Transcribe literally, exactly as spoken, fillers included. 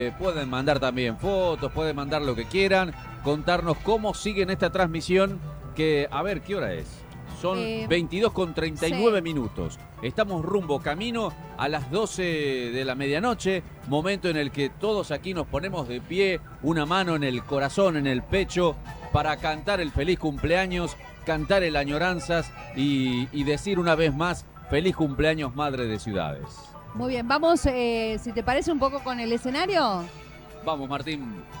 Eh, pueden mandar también fotos, pueden mandar lo que quieran, contarnos cómo siguen esta transmisión, que, a ver, ¿qué hora es? Son eh, veintidós con treinta y nueve sí. minutos. Estamos rumbo, camino a las doce de la medianoche, momento en el que todos aquí nos ponemos de pie, una mano en el corazón, en el pecho, para cantar el feliz cumpleaños, cantar el añoranzas y, y decir una vez más, feliz cumpleaños, Madre de Ciudades. Muy bien, vamos, eh, si te parece, un poco con el escenario. Vamos, Martín.